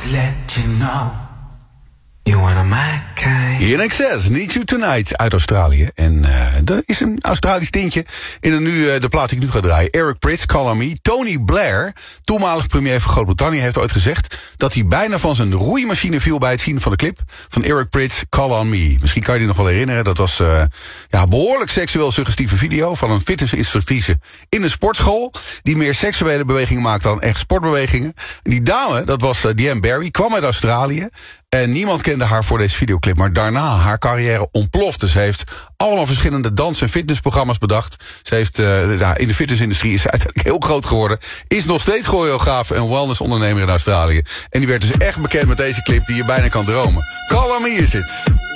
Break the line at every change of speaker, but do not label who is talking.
let you know you wanna my kind.
In Excess, Need You Tonight uit Australië. En dat is een Australisch tintje in de plaat die ik nu ga draaien. Eric Prydz, Call On Me. Tony Blair, toenmalig premier van Groot-Brittannië, heeft ooit gezegd dat hij bijna van zijn roeimachine viel bij het zien van de clip van Eric Prydz, Call On Me. Misschien kan je die nog wel herinneren. Dat was een behoorlijk seksueel suggestieve video van een fitnessinstructrice in een sportschool die meer seksuele bewegingen maakt dan echt sportbewegingen. En die dame, dat was Diane Barry, kwam uit Australië. En niemand kende haar voor deze videoclip. Maar daarna, haar carrière ontplofte. Ze heeft allemaal verschillende dans- en fitnessprogramma's bedacht. Ze heeft in de fitnessindustrie is ze uiteindelijk heel groot geworden. Is nog steeds choreograaf en wellnessondernemer in Australië. En die werd dus echt bekend met deze clip die je bijna kan dromen. Call On Me is dit.